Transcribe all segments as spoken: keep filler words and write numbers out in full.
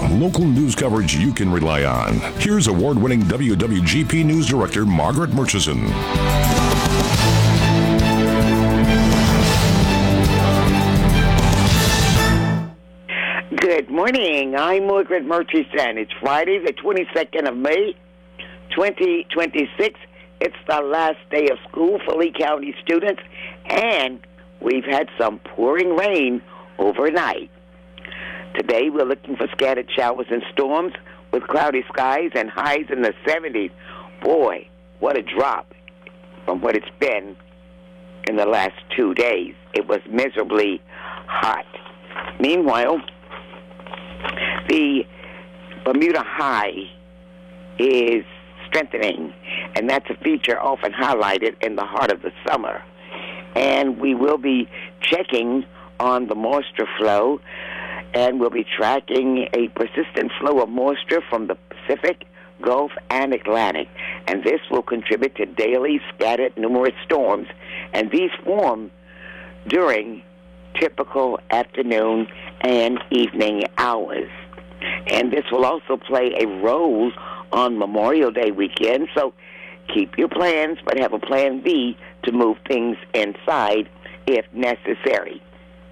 local news coverage you can rely on. Here's award-winning W W G P News Director Margaret Murchison. Good morning. I'm Margaret Murchison. It's Friday, the twenty-second of May, twenty twenty-six. It's the last day of school for Lee County students, and we've had some pouring rain overnight. Today, we're looking for scattered showers and storms with cloudy skies and highs in the seventies. Boy, what a drop from what it's been in the last two days. It was miserably hot. Meanwhile, the Bermuda High is strengthening, and that's a feature often highlighted in the heart of the summer. And we will be checking on the moisture flow, and we'll be tracking a persistent flow of moisture from the Pacific, Gulf, and Atlantic. And this will contribute to daily scattered numerous storms, and these form during typical afternoon and evening hours. And this will also play a role on Memorial Day weekend, so keep your plans, but have a plan B to move things inside if necessary.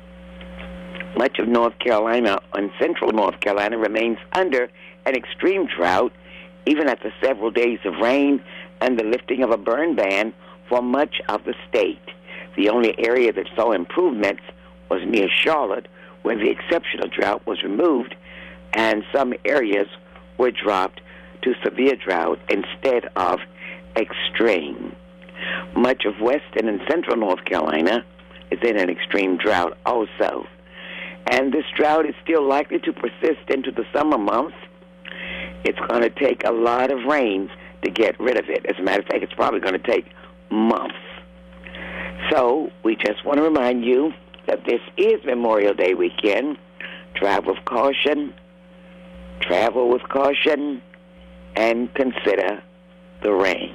Much of North Carolina and central North Carolina remains under an extreme drought, even after several days of rain and the lifting of a burn ban for much of the state. The only area that saw improvements was near Charlotte, where the exceptional drought was removed, and some areas were dropped to severe drought instead of extreme. Much of western and central North Carolina is in an extreme drought also. And this drought is still likely to persist into the summer months. It's going to take a lot of rain to get rid of it. As a matter of fact, it's probably going to take months. So we just want to remind you that this is Memorial Day weekend. Travel with caution, travel with caution, and consider the rain.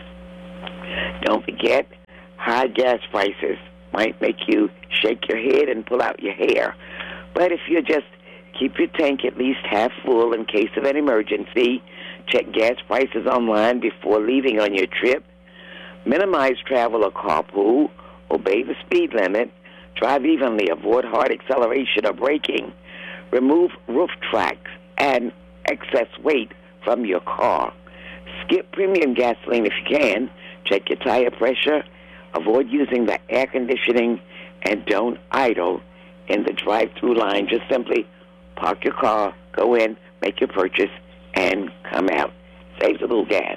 Don't forget, high gas prices might make you shake your head and pull out your hair. But if you just keep your tank at least half full in case of an emergency, check gas prices online before leaving on your trip, minimize travel or carpool, obey the speed limit, drive evenly, avoid hard acceleration or braking, remove roof tracks and excess weight from your car. Skip premium gasoline if you can, check your tire pressure, avoid using the air conditioning, and don't idle in the drive-through line. Just simply park your car, go in, make your purchase, and come out. Saves a little gas.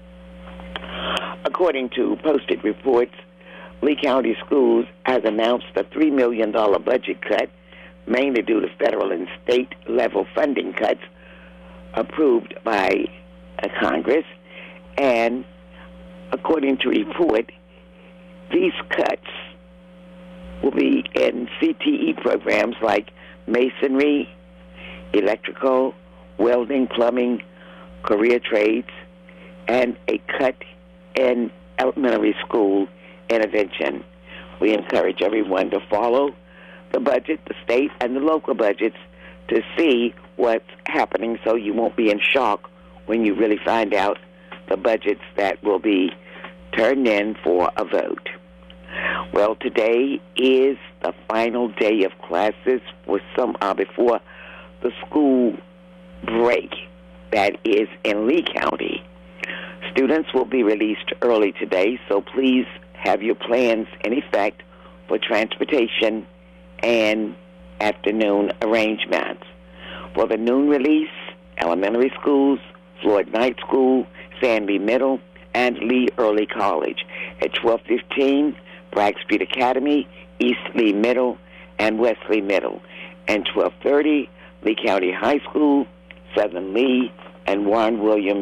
According to posted reports, Lee County Schools has announced a three million dollars budget cut, mainly due to federal and state-level funding cuts approved by uh, Congress. And according to report, these cuts will be in C T E programs like masonry, electrical, welding, plumbing, career trades, and a cut in elementary school intervention. We encourage everyone to follow the budget, the state and the local budgets, to see what's happening so you won't be in shock when you really find out the budgets that will be turned in for a vote. Well, today is the final day of classes for some uh, before the school break that is in Lee County. Students will be released early today, so please have your plans in effect for transportation and afternoon arrangements. For the noon release, elementary schools, Floyd Knight School, Sandy Middle, and Lee Early College. At twelve fifteen, Bragg Street Academy, East Lee Middle, and Wesley Middle. And twelve thirty, Lee County High School, Southern Lee, and Warren Williams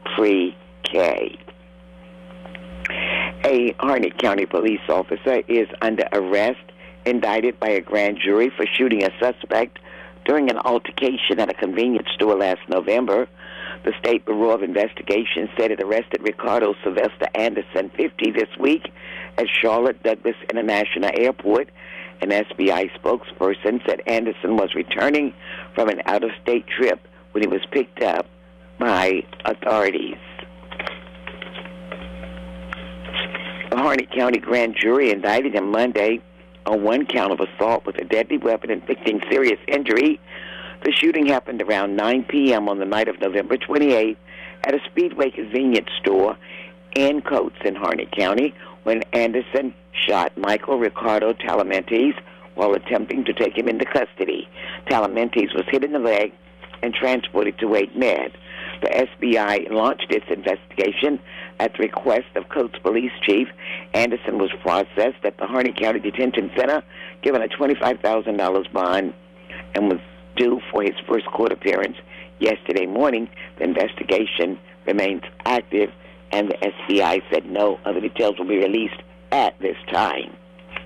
Pre-K. A Harnett County police officer is under arrest, indicted by a grand jury for shooting a suspect during an altercation at a convenience store last November. The State Bureau of Investigation said it arrested Ricardo Sylvester Anderson, fifty, this week at Charlotte Douglas International Airport. An S B I spokesperson said Anderson was returning from an out-of-state trip when he was picked up by authorities. The Harnett County grand jury indicted him Monday on one count of assault with a deadly weapon inflicting serious injury. The shooting happened around nine p.m. on the night of November twenty-eighth at a Speedway convenience store in Coates in Harnett County when Anderson shot Michael Ricardo Talamentes while attempting to take him into custody. Talamentes was hit in the leg and transported to Wade Med. The S B I launched its investigation at the request of Coates Police Chief. Anderson was processed at the Harnett County Detention Center, given a twenty-five thousand dollars bond, and was due for his first court appearance yesterday morning. The investigation remains active, and the S B I said no other details will be released at this time.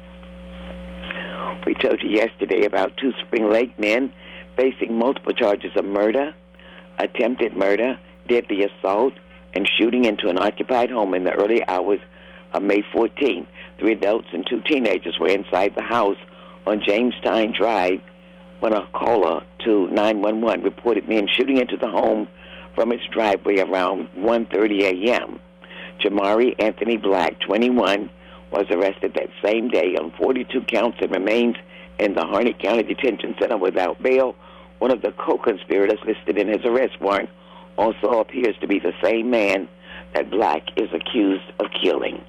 We told you yesterday about two Spring Lake men facing multiple charges of murder, attempted murder, deadly assault, and shooting into an occupied home in the early hours of May fourteenth. Three adults and two teenagers were inside the house on Jamestown Drive when a caller to nine one one reported men shooting into the home from its driveway around one thirty a.m. Jamari Anthony Black, twenty-one, was arrested that same day on forty-two counts and remains in the Harnett County Detention Center without bail. One of the co-conspirators listed in his arrest warrant also appears to be the same man that Black is accused of killing.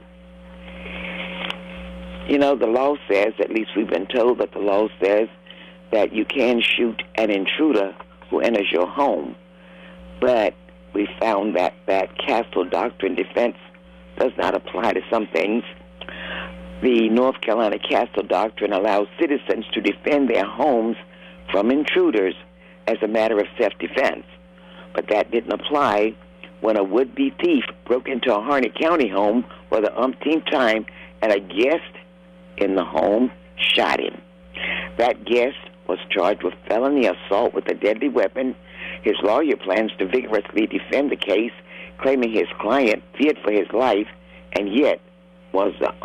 You know, the law says, at least we've been told that the law says, that you can shoot an intruder who enters your home. But we found that that castle doctrine defense does not apply to some things. The North Carolina castle doctrine allows citizens to defend their homes from intruders as a matter of self-defense. But that didn't apply when a would-be thief broke into a Harnett County home for the umpteenth time and a guest in the home shot him. That guest was charged with felony assault with a deadly weapon. His lawyer plans to vigorously defend the case, claiming his client feared for his life and yet was the